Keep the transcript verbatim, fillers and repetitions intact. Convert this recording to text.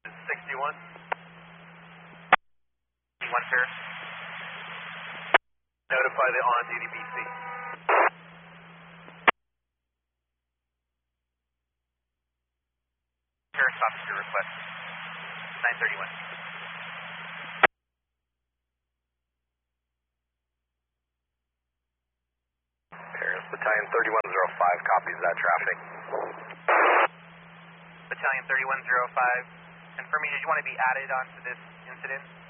sixty-one. One pair. Notify the on-duty B C. Pair stops your request. nine thirty-one. Paris Battalion thirty-one oh five copies that traffic. Battalion thirty-one oh five. Confirming, did you want to be added onto this incident?